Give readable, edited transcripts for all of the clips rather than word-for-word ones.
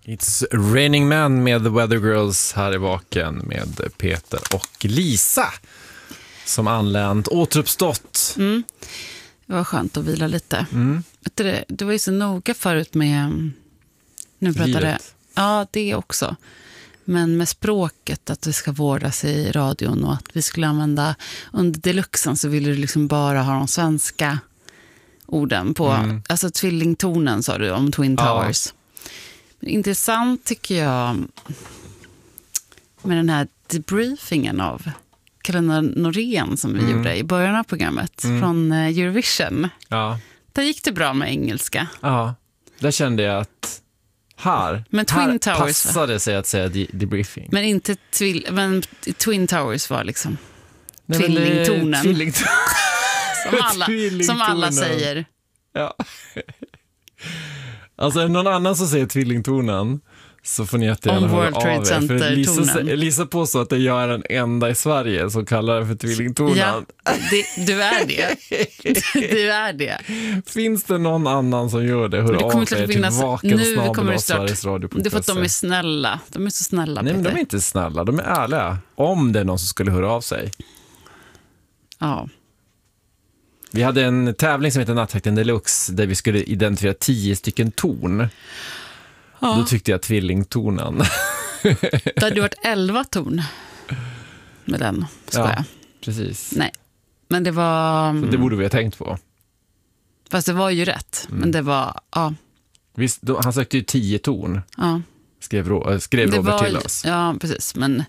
It's Raining Men med The Weather Girls här i Vaken med Peter och Lisa som anlänt, återuppstått. Det var skönt att vila lite. Du var ju så noga förut med... Nu pratade... Ja, det också. Men med språket, att det ska vårdas i radion och att vi skulle använda... Under deluxen så ville du liksom bara ha de svenska orden på... Alltså tvillingtonen sa du om Twin Towers. Men intressant tycker jag med den här debriefingen av Carolina Norén som vi gjorde i början av programmet från Eurovision. Ja. Där gick det bra med engelska. Ja, där kände jag att men Twin Towers passade sig att säga debriefing. Men inte men Twin Towers var liksom tvillingtonen. Som alla säger. Ja. Alltså är det någon annan som säger tvillingtonen så får ni jättegärna höra av er. För Lisa påstår att jag är den enda i Sverige som kallar det för tvillingtonen. Ja, du är det. Du är det. Finns det någon annan som gör det? Hör av er till vakensnabel.sverigesradio.se. Det är för att de är snälla. De är så snälla. Nej, men de är inte snälla. De är ärliga. Om det är någon som skulle höra av sig. Ja. Vi hade en tävling som heter Nattjakten Deluxe där vi skulle identifiera 10 stycken torn. Ja. Då tyckte jag tvillingtonen. Det hade varit 11 torn med den, ja, precis. Nej, men det var... Så det borde vi ha tänkt på. Fast det var ju rätt, men det var... Ja. Visst, han sökte ju 10 torn. Ja. Skrev Robert till oss. Ja, precis, men...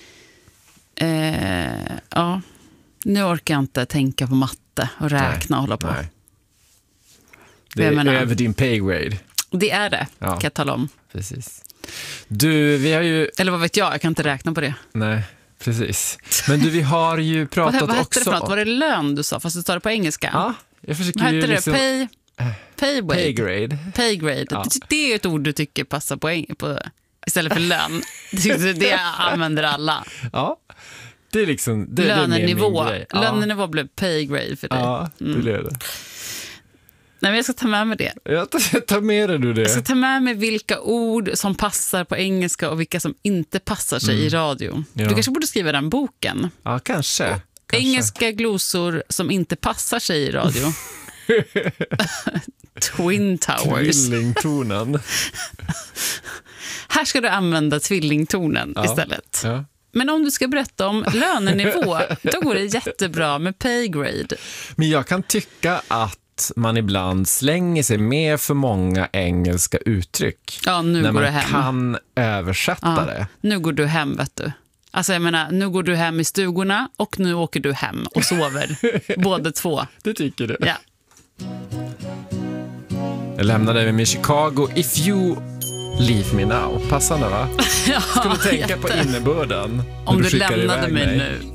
ja, nu orkar jag inte tänka på matte och räkna och hålla på. Nej. Det är över din paygrade. Det är det, kan jag tala om. Precis. Du, vi har ju... Eller vad vet jag kan inte räkna på det. Nej, precis. Men du, vi har ju pratat vad hette också... det för något? Var det lön du sa, fast du sa det på engelska? Ja, jag försöker vad ju hette liksom... det? Paygrade. Paygrade. Ja. Det är ett ord du tycker passar på istället för lön. Det använder alla. Ja, det är liksom... Det lönenivå. Är min grej. Lönenivå blev paygrade för dig. Ja, det blev det. Nej, men jag ska ta med mig det. Jag tar med dig det. Jag ska ta med mig vilka ord som passar på engelska och vilka som inte passar sig i radio. Ja. Du kanske borde skriva den boken. Ja, kanske. Engelska glosor som inte passar sig i radio. Twin Towers. Tvillingtonen. Här ska du använda tvillingtonen istället. Ja. Men om du ska berätta om lönenivå, då går det jättebra med paygrade. Men jag kan tycka att man ibland slänger sig med för många engelska uttryck. Ja, nu när går man du hem. Kan översätta det. Nu går du hem, vet du. Alltså jag menar, nu går du hem i stugorna och nu åker du hem och sover. Båda två. Det tycker du? Ja. Jag lämnade dig med Chicago, If You Leave Me Now. Passande, va? Ja, skulle tänka på innebörden. Om du lämnade mig nu.